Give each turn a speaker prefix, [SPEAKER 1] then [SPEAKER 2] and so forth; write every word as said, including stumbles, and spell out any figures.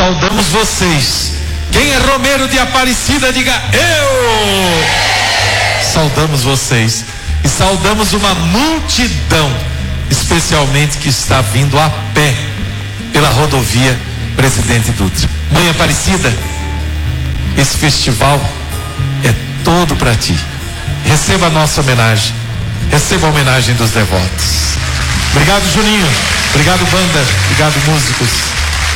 [SPEAKER 1] saudamos vocês. Quem é romeiro de Aparecida, diga eu. Saudamos vocês e saudamos uma multidão, especialmente que está vindo a pé pela rodovia Presidente Dutra. Mãe Aparecida, esse festival é todo para ti. Receba a nossa homenagem, receba a homenagem dos devotos. Obrigado, Juninho. Obrigado, banda. Obrigado, músicos.